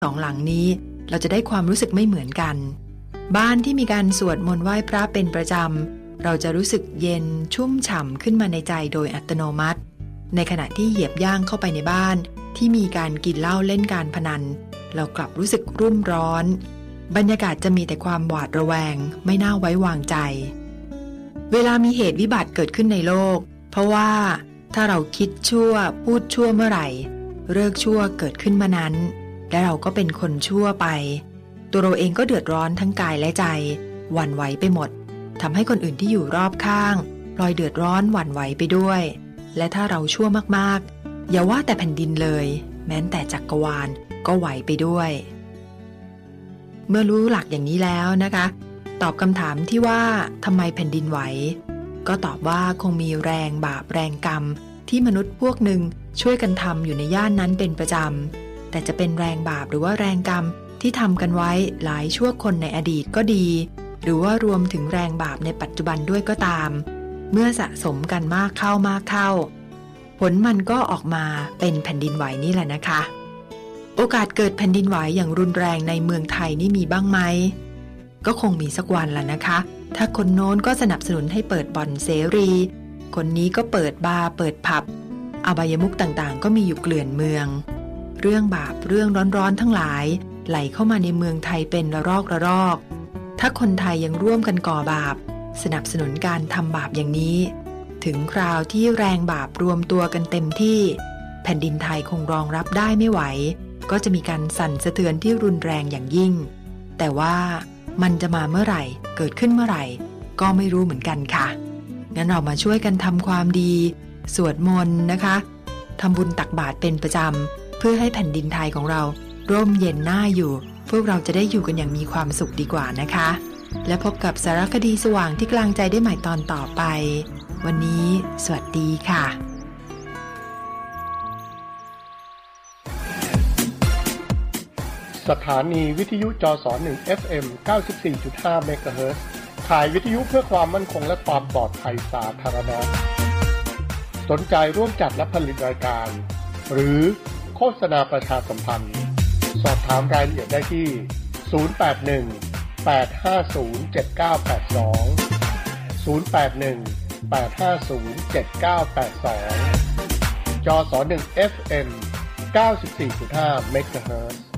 สองหลังนี้เราจะได้ความรู้สึกไม่เหมือนกันบ้านที่มีการสวดมนต์ไหว้พระเป็นประจำเราจะรู้สึกเย็นชุ่มฉ่ำขึ้นมาในใจโดยอัตโนมัติในขณะที่เหยียบย่างเข้าไปในบ้านที่มีการกินเหล้าเล่นการพนันเรากลับรู้สึกรุ่มร้อนบรรยากาศจะมีแต่ความหวาดระแวงไม่น่าไว้วางใจเวลามีเหตุวิบัติเกิดขึ้นในโลกเพราะว่าถ้าเราคิดชั่วพูดชั่วเมื่อไหร่เลิกชั่วเกิดขึ้นมานั้นและเราก็เป็นคนชั่วไปตัวเราเองก็เดือดร้อนทั้งกายและใจหวั่นไหวไปหมดทำให้คนอื่นที่อยู่รอบข้างพลอยเดือดร้อนหวั่นไหวไปด้วยและถ้าเราชั่วมากๆอย่าว่าแต่แผ่นดินเลยแม้แต่จักรวาลก็ไหวไปด้วยเมื่อรู้หลักอย่างนี้แล้วนะคะตอบคำถามที่ว่าทำไมแผ่นดินไหวก็ตอบว่าคงมีแรงบาปแรงกรรมที่มนุษย์พวกหนึ่งช่วยกันทำอยู่ในย่านนั้นเป็นประจำแต่จะเป็นแรงบาปหรือว่าแรงกรรมที่ทำกันไว้หลายชั่วคนในอดีตก็ดีหรือว่ารวมถึงแรงบาปในปัจจุบันด้วยก็ตามเมื่อสะสมกันมากเข้าผลมันก็ออกมาเป็นแผ่นดินไหวนี่แหละนะคะโอกาสเกิดแผ่นดินไหวอย่างรุนแรงในเมืองไทยนี่มีบ้างไหมก็คงมีสักวันละนะคะถ้าคนโน้นก็สนับสนุนให้เปิดบ่อนเสรีคนนี้ก็เปิดบาร์เปิดผับอบายมุขต่างๆก็มีอยู่เกลื่อนเมืองเรื่องบาปเรื่องร้อนๆทั้งหลายไหลเข้ามาในเมืองไทยเป็นระลอกถ้าคนไทยยังร่วมกันก่อบาปสนับสนุนการทำบาปอย่างนี้ถึงคราวที่แรงบาปรวมตัวกันเต็มที่แผ่นดินไทยคงรองรับได้ไม่ไหวก็จะมีการสั่นสะเทือนที่รุนแรงอย่างยิ่งแต่ว่ามันจะมาเมื่อไหร่เกิดขึ้นเมื่อไหร่ก็ไม่รู้เหมือนกันค่ะงั้นเรามาช่วยกันทำความดีสวดมนต์นะคะทำบุญตักบาตรเป็นประจำเพื่อให้แผ่นดินไทยของเราร่มเย็นน่าอยู่พวกเราจะได้อยู่กันอย่างมีความสุขดีกว่านะคะและพบกับสารคดีสว่างที่กลางใจได้ใหม่ตอนต่อไปวันนี้สวัสดีค่ะสถานีวิทยุจส1 FM 94.5 เมกะเฮิรตซ์ข่ายวิทยุเพื่อความมั่นคงและความปลอดภัยสาธารณะสนใจร่วมจัดและผลิตรายการหรือโฆษณาประชาสัมพันธ์สอบถามรายละเอียดได้ที่081-850-7982 081-850-7982 จส1 FM 94.5 เมกะเฮิรตซ์